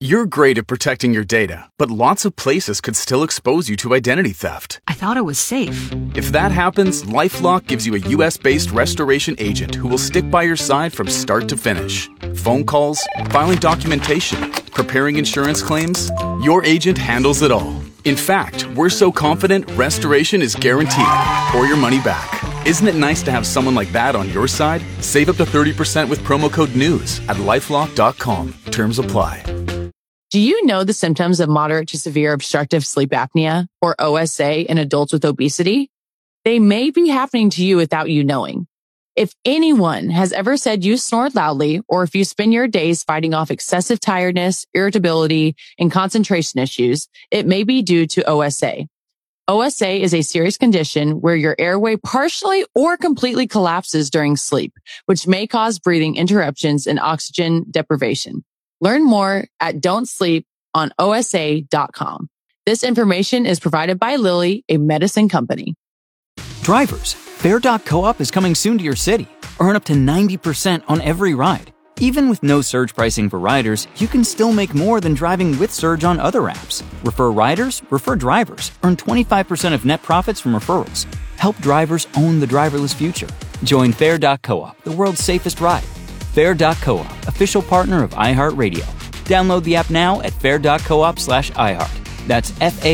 You're great at protecting your data, but lots of places could still expose you to identity theft. I thought it was safe. If that happens, LifeLock gives you a US-based restoration agent who will stick by your side from start to finish. Phone calls, filing documentation, preparing insurance claims, your agent handles it all. In fact, we're so confident restoration is guaranteed or your money back. Isn't it nice to have someone like that on your side? Save up to 30% with promo code NEWS at lifelock.com. Terms apply. Do you know the symptoms of moderate to severe obstructive sleep apnea, or OSA, in adults with obesity? They may be happening to you without you knowing. If anyone has ever said you snore loudly, or if you spend your days fighting off excessive tiredness, irritability, and concentration issues, it may be due to OSA. OSA is a serious condition where your airway partially or completely collapses during sleep, which may cause breathing interruptions and oxygen deprivation. Learn more at don'tsleeponosa.com. This information is provided by Lilly, a medicine company. Drivers, Fair.coop is coming soon to your city. Earn up to 90% on every ride. Even with no surge pricing for riders, you can still make more than driving with Surge on other apps. Refer riders, refer drivers. Earn 25% of net profits from referrals. Help drivers own the driverless future. Join Fair.coop, the world's safest ride. Fair.coop, official partner of iHeartRadio. Download the app now at fair.coop/iHeart. That's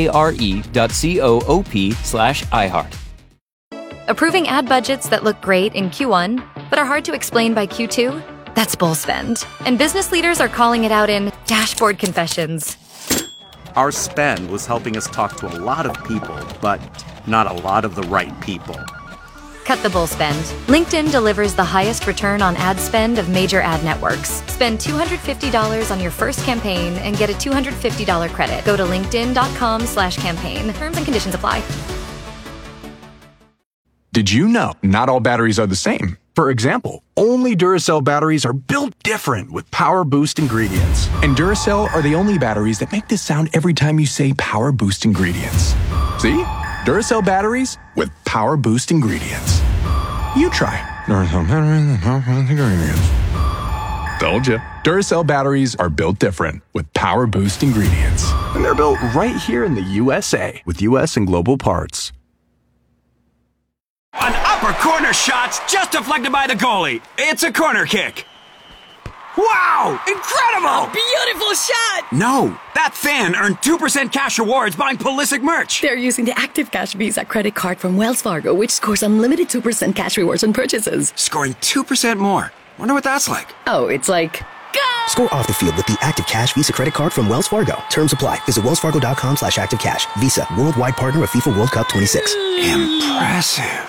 FARE.coop/iHeart. Approving ad budgets that look great in Q1, but are hard to explain by Q2? That's bull spend. And business leaders are calling it out in dashboard confessions. Our spend was helping us talk to a lot of people, but not a lot of the right people. Cut the bull spend. LinkedIn delivers the highest return on ad spend of major ad networks. Spend $250 on your first campaign and get a $250 credit. Go to linkedin.com/campaign. Terms and conditions apply. Did you know not all batteries are the same? For example, only Duracell batteries are built different with Power Boost ingredients. And Duracell are the only batteries that make this sound every time you say Power Boost ingredients. See? Duracell batteries with Power Boost ingredients. You try Duracell batteries with Power Boost ingredients. Told you. Duracell batteries are built different with Power Boost ingredients. And they're built right here in the USA with US and global parts. An upper corner shot's just deflected by the goalie. It's a corner kick. Wow! Incredible! A beautiful shot! No, that fan earned 2% cash rewards buying Pulisic merch. They're using the Active Cash Visa credit card from Wells Fargo, which scores unlimited 2% cash rewards on purchases. Scoring 2% more. Wonder what that's like. Oh, it's like... Go! Score off the field with the Active Cash Visa credit card from Wells Fargo. Terms apply. Visit wellsfargo.com/activecash. Visa, worldwide partner of FIFA World Cup 26. Impressive.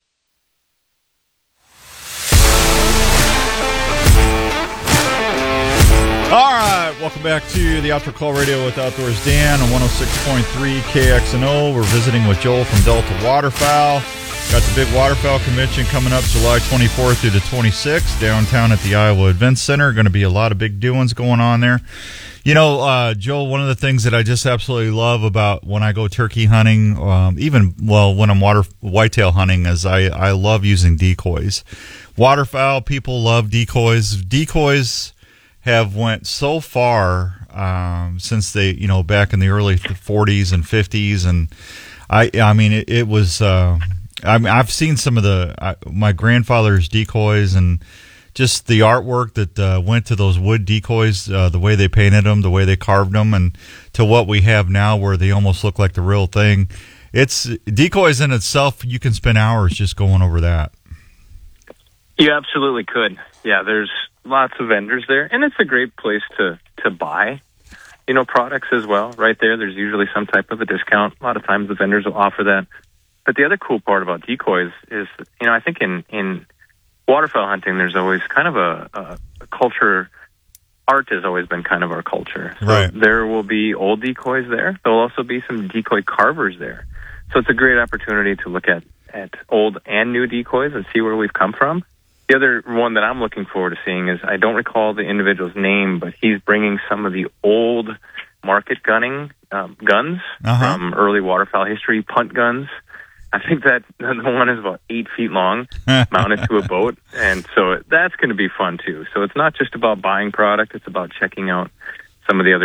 All right, welcome back to the Outdoor Call Radio with Outdoors Dan on 106.3 KXNO. We're visiting with Joel from Delta Waterfowl. Got the big waterfowl convention coming up July 24th through the 26th downtown at the Iowa Events Center. Going to be a lot of big doings going on there. You know, Joel, one of the things that I just absolutely love about when I go turkey hunting, when I'm whitetail hunting, is I love using decoys. Waterfowl people love decoys. Decoys have went so far since they, back in the early 40s and 50s, and it was. I've seen some of my grandfather's decoys and just the artwork that went to those wood decoys, the way they painted them, the way they carved them, and to what we have now, where they almost look like the real thing. It's decoys in itself. You can spend hours just going over that. You absolutely could. Yeah, there's lots of vendors there, and it's a great place to buy, products as well. Right there's usually some type of a discount. A lot of times the vendors will offer that. But the other cool part about decoys is, I think in waterfowl hunting, there's always kind of a culture. Art has always been kind of our culture. So right. There will be old decoys there. There will also be some decoy carvers there. So it's a great opportunity to look at old and new decoys and see where we've come from. The other one that I'm looking forward to seeing is, I don't recall the individual's name, but he's bringing some of the old market gunning guns from early waterfowl history, punt guns. I think that the one is about 8 feet long, mounted to a boat, and so that's going to be fun too. So it's not just about buying product; it's about checking out some of the other